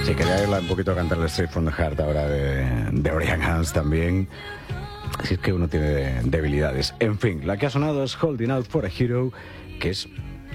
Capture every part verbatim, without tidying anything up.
Sí, quería irla un poquito a cantar el Straight from the Heart ahora de, de Brian Adams también. Si es que uno tiene debilidades. En fin, la que ha sonado es Holding Out for a Hero, que es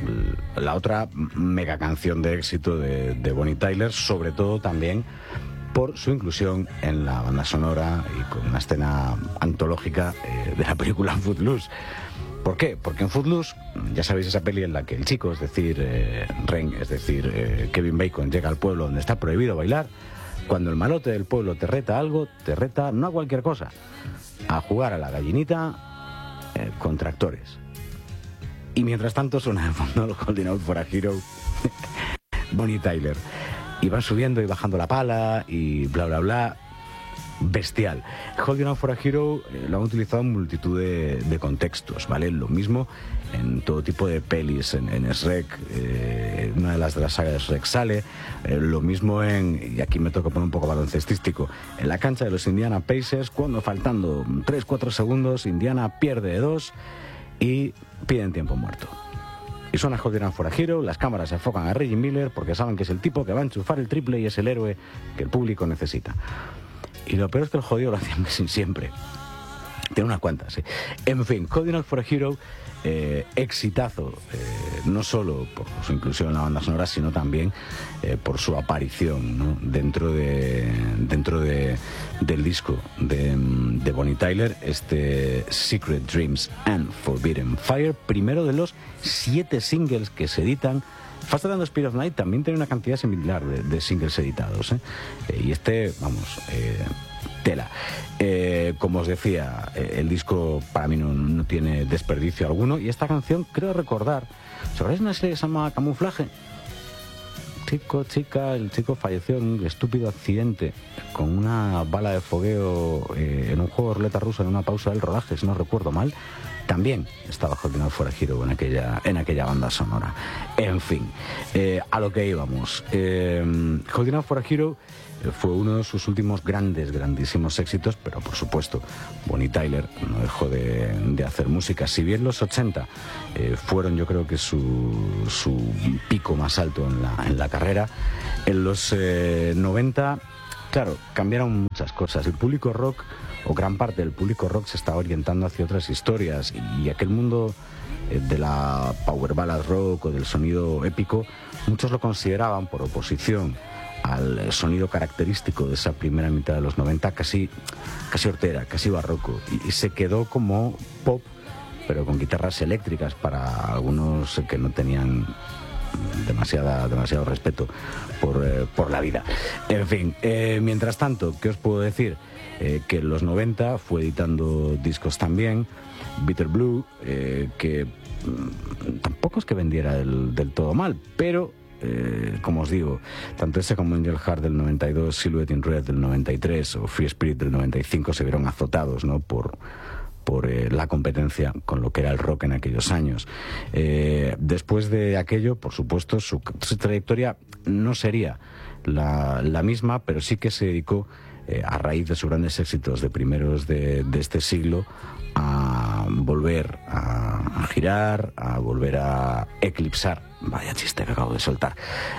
la otra mega canción de éxito de, de Bonnie Tyler, sobre todo también por su inclusión en la banda sonora y con una escena antológica eh, de la película Footloose. ¿Por qué? Porque en Footloose, ya sabéis esa peli en la que el chico, es decir, eh, Ren, es decir, eh, Kevin Bacon, llega al pueblo donde está prohibido bailar. Cuando el malote del pueblo te reta algo, te reta no a cualquier cosa, a jugar a la gallinita eh, con tractores. Y mientras tanto suena de fondo el Holding Out for a Hero, Bonnie Tyler. Y van subiendo y bajando la pala y bla, bla, bla. Bestial. Holding Out for a Hero eh, lo han utilizado en multitud de, de contextos, ¿vale? Lo mismo en todo tipo de pelis, en, en Shrek, eh, una de las de las sagas de Shrek sale, eh, lo mismo en, y aquí me toca poner un poco baloncestístico, en la cancha de los Indiana Pacers, cuando faltando tres cuatro segundos, Indiana pierde de dos y piden tiempo muerto. Y suena Holding Out for a Hero, las cámaras se enfocan a Reggie Miller porque saben que es el tipo que va a enchufar el triple y es el héroe que el público necesita. Y lo peor es que el jodido lo hacían siempre. Tiene unas cuantas, sí. En fin, Holding Out for a Hero, eh, exitazo, eh, no solo por su inclusión en la banda sonora, sino también eh, por su aparición, ¿no? dentro de dentro de, del disco de, de Bonnie Tyler, este Secret Dreams and Forbidden Fire, primero de los siete singles que se editan. Faster Than the Speed of Night también tiene una cantidad similar de, de singles editados, ¿eh? Eh, y este, vamos, eh, tela. Eh, como os decía, eh, el disco para mí no, no tiene desperdicio alguno, y esta canción creo recordar, ¿sabéis una serie que se llama Camuflaje? Chico, chica, el chico falleció en un estúpido accidente con una bala de fogueo eh, en un juego de ruleta rusa en una pausa del rodaje, si no recuerdo mal. También estaba Holding Out for a Hero en aquella, en aquella banda sonora. En fin, eh, a lo que íbamos. Eh, Holding Out for a Hero eh, fue uno de sus últimos grandes, grandísimos éxitos, pero por supuesto, Bonnie Tyler no dejó de, de hacer música. Si bien los ochenta eh, fueron, yo creo que su, su pico más alto en la, en la carrera, en los eh, noventa, claro, cambiaron muchas cosas. El público rock, o gran parte del público rock, se estaba orientando hacia otras historias, y aquel mundo eh, de la power ballad rock o del sonido épico, muchos lo consideraban, por oposición al sonido característico de esa primera mitad de los noventa, casi, casi hortera, casi barroco, y, y se quedó como pop, pero con guitarras eléctricas para algunos que no tenían demasiada, demasiado respeto por, eh, por la vida. En fin, eh, mientras tanto, ¿qué os puedo decir? Eh, que en los noventa fue editando discos también, Bitter Blue, eh, que mmm, tampoco es que vendiera del, del todo mal, pero eh, como os digo, tanto ese como Angel Heart del noventa y dos, Silhouette in Red del noventa y tres o Free Spirit del noventa y cinco se vieron azotados, ¿no? por por eh, la competencia con lo que era el rock en aquellos años. Eh, después de aquello, por supuesto, su, su trayectoria no sería la, la misma, pero sí que se dedicó, eh, a raíz de sus grandes éxitos de primeros de, de este siglo, a volver a, a girar, a volver a eclipsar, vaya chiste que acabo de soltar,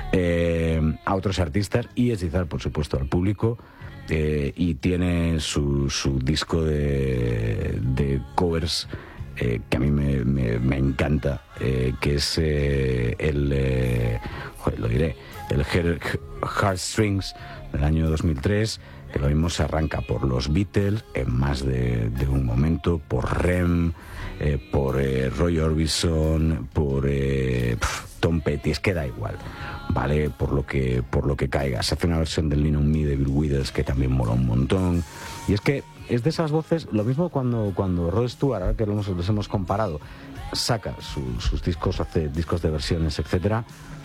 eh, a otros artistas y hechizar, por supuesto, al público. Eh, y tiene su, su disco de, de covers eh, que a mí me, me, me encanta, eh, que es eh, el, eh, joder, lo diré, el Heartstrings del año dos mil tres, que lo mismo se arranca por los Beatles en más de, de un momento, por Rem, eh, por eh, Roy Orbison, por eh, pff, Tom Petty, es que da igual, vale, por lo que por lo que caiga. Se hace una versión del Lean on Me de Bill Withers que también mola un montón, y es que es de esas voces, lo mismo cuando cuando Rod Stewart, ahora que los, los hemos comparado, saca su, sus discos, hace discos de versiones, etcétera.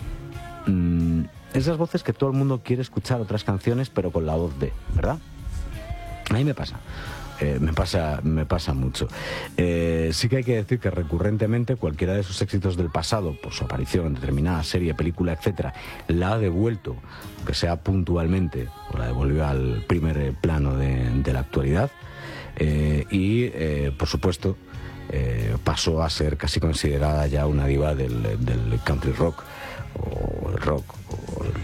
Mm, esas voces que todo el mundo quiere escuchar otras canciones, pero con la voz de, ¿verdad? A mí me pasa. Eh, me pasa me pasa mucho. Eh, sí que hay que decir que recurrentemente cualquiera de sus éxitos del pasado, por su aparición en determinada serie, película, etcétera, la ha devuelto, aunque sea puntualmente, o la devolvió al primer plano de, de la actualidad, eh, y eh, por supuesto eh, pasó a ser casi considerada ya una diva del, del country rock, o el rock, o el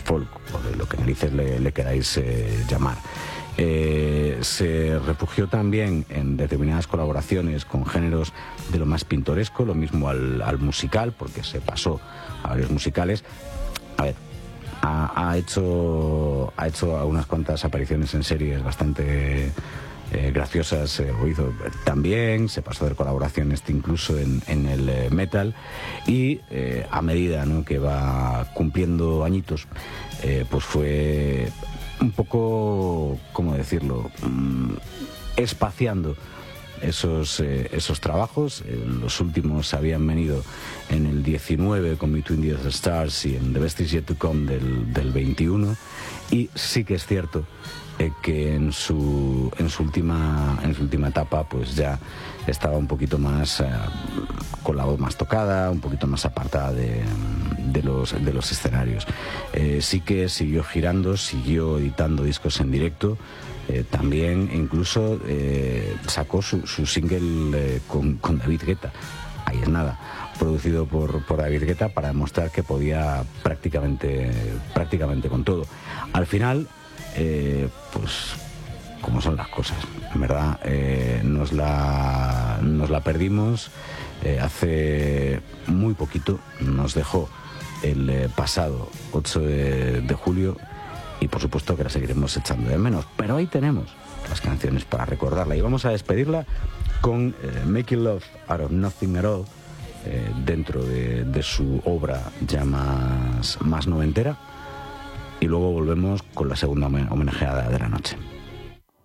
folk, o de lo que narices le, le queráis eh, llamar. Eh, se refugió también en determinadas colaboraciones con géneros de lo más pintoresco, lo mismo al, al musical, porque se pasó a varios musicales. A ver, ha, ha hecho ha hecho unas cuantas apariciones en series bastante eh, graciosas, eh, o hizo también, se pasó de colaboraciones incluso en, en el eh, metal, y eh, a medida, ¿no?, que va cumpliendo añitos, eh, pues fue un poco, ¿cómo decirlo?, mm, espaciando esos, eh, esos trabajos. Eh, los últimos habían venido en el diecinueve con Between the Stars y en The Best Is Yet to Come del, del veintiuno, y sí que es cierto eh, que en su, en, su última, en su última etapa pues ya estaba un poquito más eh, con la voz más tocada, un poquito más apartada de, de, los, de los escenarios. Eh, sí que siguió girando, siguió editando discos en directo. Eh, también incluso eh, sacó su, su single eh, con, con David Guetta, Ahí es nada, producido por, por David Guetta, para demostrar que podía prácticamente, prácticamente con todo. Al final, eh, pues como son las cosas, en verdad, eh, nos, la, nos la perdimos eh, hace muy poquito, nos dejó el eh, pasado ocho de, de julio, y por supuesto que la seguiremos echando de menos, pero ahí tenemos las canciones para recordarla, y vamos a despedirla con eh, Making Love Out of Nothing at All, eh, dentro de, de su obra ya más, más noventera, y luego volvemos con la segunda homenajeada de la noche.